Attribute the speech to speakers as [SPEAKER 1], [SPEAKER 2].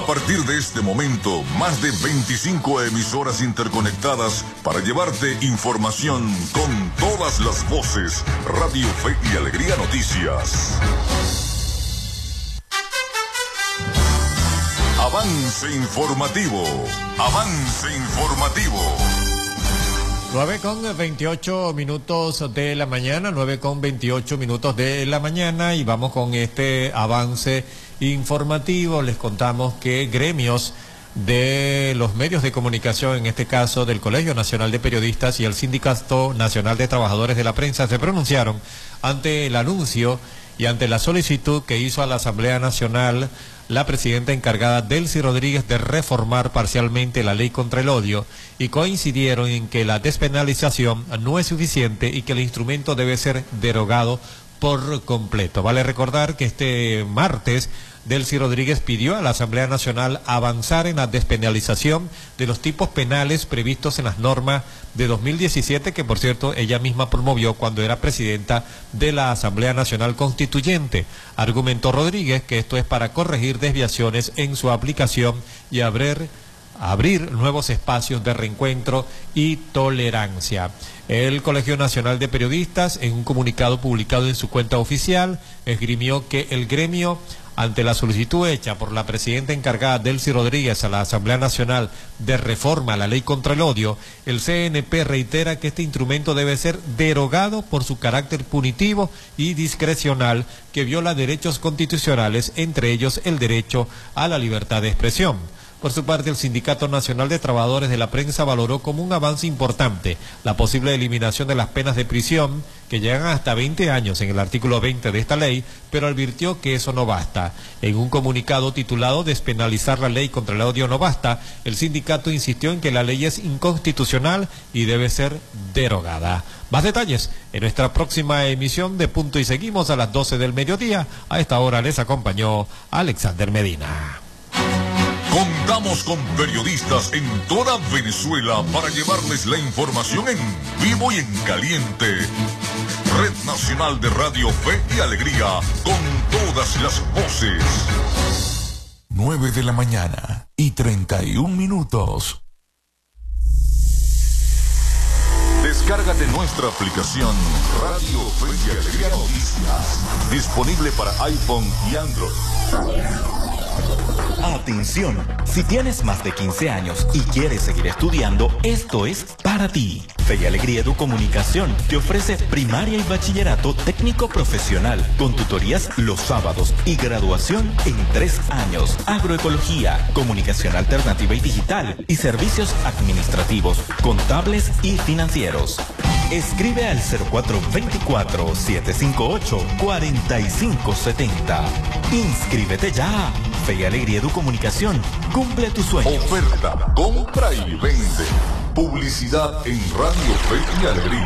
[SPEAKER 1] partir de este momento, más de 25 emisoras interconectadas para llevarte información con todas las voces. Radio Fe y Alegría Noticias. Avance informativo. Avance informativo.
[SPEAKER 2] 9:28 de la mañana, 9:28 de la mañana, y vamos con este avance informativo. Les contamos que gremios de los medios de comunicación, en este caso del Colegio Nacional de Periodistas y el Sindicato Nacional de Trabajadores de la Prensa, se pronunciaron ante el anuncio y ante la solicitud que hizo a la Asamblea Nacional la presidenta encargada Delcy Rodríguez de reformar parcialmente la ley contra el odio, y coincidieron en que la despenalización no es suficiente y que el instrumento debe ser derogado por completo. Vale recordar que este martes Delcy Rodríguez pidió a la Asamblea Nacional avanzar en la despenalización de los tipos penales previstos en las normas de 2017, que por cierto ella misma promovió cuando era presidenta de la Asamblea Nacional Constituyente. Argumentó Rodríguez que esto es para corregir desviaciones en su aplicación y abrir nuevos espacios de reencuentro y tolerancia. El Colegio Nacional de Periodistas, en un comunicado publicado en su cuenta oficial, esgrimió que el gremio, ante la solicitud hecha por la presidenta encargada Delcy Rodríguez a la Asamblea Nacional de reforma a la ley contra el odio, el CNP reitera que este instrumento debe ser derogado por su carácter punitivo y discrecional, que viola derechos constitucionales, entre ellos el derecho a la libertad de expresión. Por su parte, el Sindicato Nacional de Trabajadores de la Prensa valoró como un avance importante la posible eliminación de las penas de prisión, que llegan hasta 20 años en el artículo 20 de esta ley, pero advirtió que eso no basta. En un comunicado titulado "Despenalizar la ley contra el odio no basta", el sindicato insistió en que la ley es inconstitucional y debe ser derogada. Más detalles en nuestra próxima emisión de Punto y Seguimos a las 12 del mediodía. A esta hora les acompañó Alexander Medina.
[SPEAKER 1] Contamos con periodistas en toda Venezuela para llevarles la información en vivo y en caliente. Red Nacional de Radio Fe y Alegría, con todas las voces. 9 de la mañana y 31 minutos. Descárgate nuestra aplicación Radio Fe y Alegría Noticias, disponible para iPhone y Android.
[SPEAKER 3] Atención, si tienes más de 15 años y quieres seguir estudiando, esto es para ti. Fe y Alegría Educomunicación te ofrece primaria y bachillerato técnico profesional con tutorías los sábados y graduación en 3 años. Agroecología, comunicación alternativa y digital y servicios administrativos, contables y financieros. Escribe al 0424-758-4570. Inscríbete ya. Fe y Alegría Educomunicación, cumple tus sueños.
[SPEAKER 1] Oferta, compra y vende. Publicidad en Radio Fe y Alegría.